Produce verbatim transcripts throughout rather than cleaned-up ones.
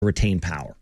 retain power.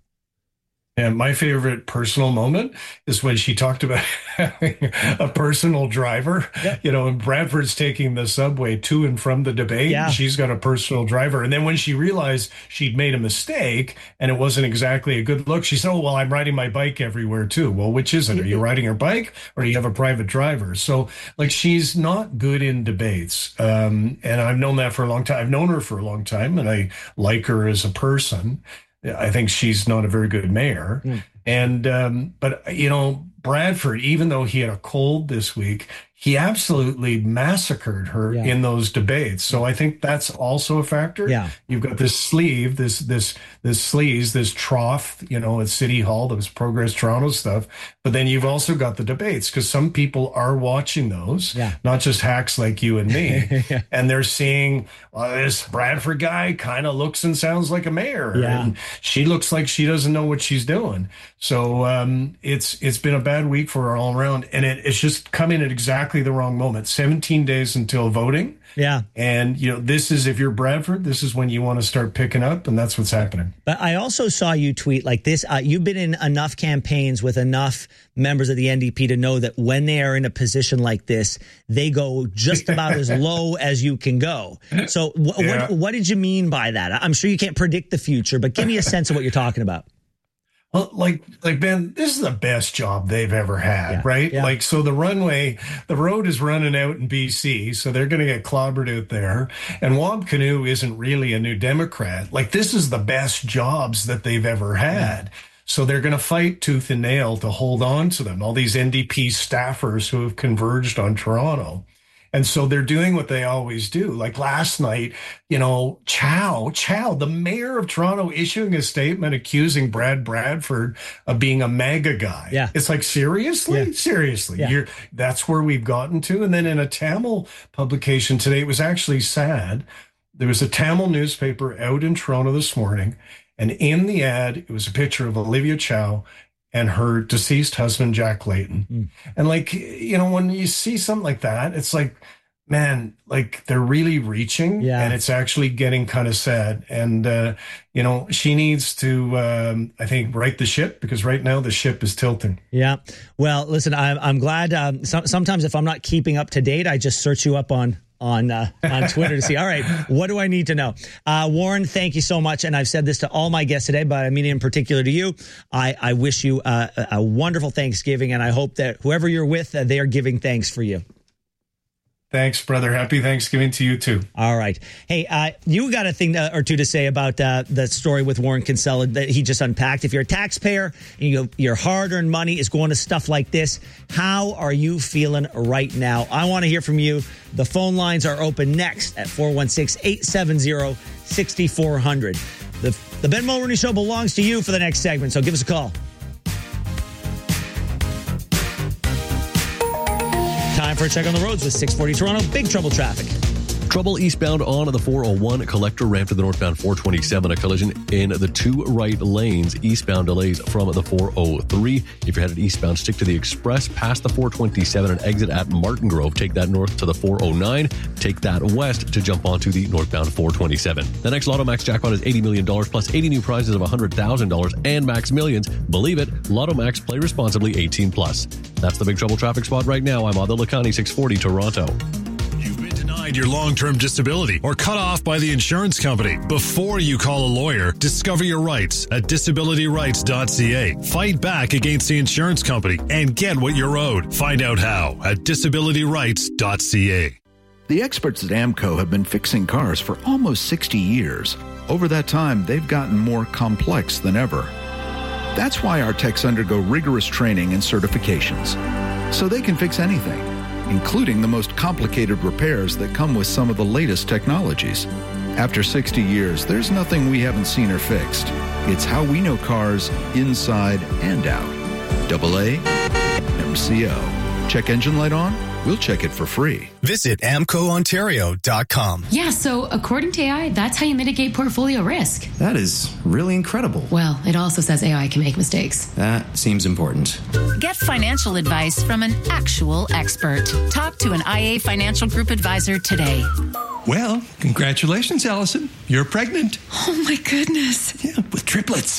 And my favorite personal moment is when she talked about having a personal driver. Yep. You know, and Bradford's taking the subway to and from the debate. Yeah. She's got a personal driver. And then when she realized she'd made a mistake and it wasn't exactly a good look, she said, oh, well, I'm riding my bike everywhere too. Well, which is it? Are you riding your bike or do you have a private driver? So, like, she's not good in debates. Um, and I've known that for a long time. I've known her for a long time, and I like her as a person. I think she's not a very good mayor. Mm. And, um, but, you know, Bradford, even though he had a cold this week, he absolutely massacred her yeah. in those debates. So I think that's also a factor. Yeah. You've got this sleeve, this, this, this sleaze, this trough, you know, at City Hall, that was Progress Toronto stuff. But then you've also got the debates, because some people are watching those, yeah. not just hacks like you and me. yeah. And they're seeing, well, this Bradford guy kind of looks and sounds like a mayor. Yeah. And she looks like she doesn't know what she's doing. So um, it's it's been a bad week for her all around. And it, it's just coming at exactly the wrong moment. seventeen days until voting. Yeah. And, you know, this is, if you're Bradford, this is when you want to start picking up, and that's what's happening. But I also saw you tweet like this. Uh, you've been in enough campaigns with enough members of the N D P to know that when they are in a position like this, they go just about as low as you can go. So w- yeah. what, what did you mean by that? I'm sure you can't predict the future, but give me a sense of what you're talking about. Well, like, like Ben, this is the best job they've ever had, yeah, right? Yeah. Like, so the runway, the road is running out in B C, so they're going to get clobbered out there. And Wab Kinew isn't really a New Democrat. Like, this is the best jobs that they've ever had. Yeah. So they're going to fight tooth and nail to hold on to them, all these N D P staffers who have converged on Toronto. And so they're doing what they always do. Like last night, you know, Chow, Chow, the mayor of Toronto, issuing a statement accusing Brad Bradford of being a MAGA guy. Yeah. It's like, seriously? Yeah. Seriously? Yeah. You're, that's where we've gotten to? And then in a Tamil publication today, it was actually sad. There was a Tamil newspaper out in Toronto this morning, and in the ad, it was a picture of Olivia Chow and her deceased husband, Jack Layton. Mm. And like, you know, when you see something like that, it's like, man, like they're really reaching, yeah. and it's actually getting kind of sad. And, uh, you know, she needs to, um, I think, right the ship, because right now the ship is tilting. Yeah. Well, listen, I'm, I'm glad. Um, so, sometimes if I'm not keeping up to date, I just search you up on on uh, on Twitter to see, all right, what do I need to know? Uh, Warren, thank you so much. And I've said this to all my guests today, but I mean in particular to you. I, I wish you uh, a, a wonderful Thanksgiving, and I hope that whoever you're with, uh, they are giving thanks for you. Thanks, brother. Happy Thanksgiving to you, too. All right. Hey, uh, you got a thing to, or two to say about uh, the story with Warren Kinsella that he just unpacked. If you're a taxpayer and you, your hard-earned money is going to stuff like this, how are you feeling right now? I want to hear from you. The phone lines are open next at four one six, eight seven zero, six four zero zero. The, the Ben Mulroney Show belongs to you for the next segment, so give us a call. Time for a check on the roads with six forty Toronto. Big trouble traffic. Trouble eastbound on the four oh one collector ramp to the northbound four twenty-seven. A collision in the two right lanes. Eastbound delays from the four oh three. If you're headed eastbound, stick to the express past the four twenty-seven and exit at Martin Grove. Take that north to the four oh nine. Take that west to jump onto the northbound four twenty-seven. The next Lotto Max jackpot is eighty million dollars plus eighty new prizes of one hundred thousand dollars and Max Millions. Believe it, Lotto Max, play responsibly, eighteen plus. That's the Big Trouble traffic spot right now. I'm Adil Lakhani, six forty Toronto. Your long-term disability or cut off by the insurance company. Before you call a lawyer, discover your rights at disability rights dot c a. Fight back against the insurance company and get what you're owed. Find out how at disability rights dot c a. The experts at AMCO have been fixing cars for almost sixty years. Over that time, they've gotten more complex than ever. That's why our techs undergo rigorous training and certifications, so they can fix anything, including the most complicated repairs that come with some of the latest technologies. After sixty years, there's nothing we haven't seen or fixed. It's how we know cars inside and out. double A M C O. Check engine light on? we'll check it for free. Visit amco ontario dot com. Yeah, so according to A I, that's how you mitigate portfolio risk. That is really incredible. Well, it also says A I can make mistakes. That seems important. Get financial advice from an actual expert. Talk to an I A Financial Group advisor today. Well, congratulations, Allison. You're pregnant. Oh, my goodness. Yeah, with triplets.